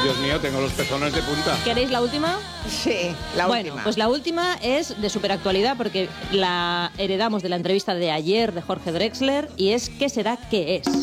Dios mío, tengo los pezones de punta. ¿Queréis la última? Sí, la última. Bueno, pues la última es de superactualidad porque la heredamos de la entrevista de ayer de Jorge Drexler y es ¿qué será que es?